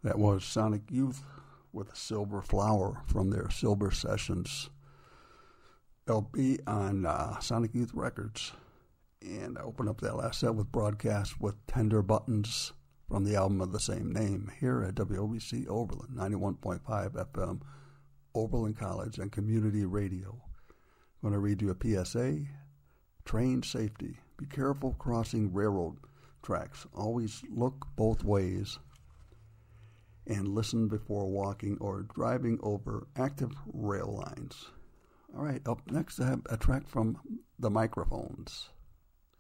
That was Sonic Youth with a Silver Flower from their Silver Sessions LP on Sonic Youth Records. And I opened up that last set with Broadcast with Tender Buttons from the album of the same name here at WOBC Oberlin, 91.5 FM, Oberlin College and Community Radio. I'm going to read you a PSA. Train safety. Be careful crossing railroad tracks. Always look both ways and listen before walking or driving over active rail lines. All right, up next I have a track from the Microphones.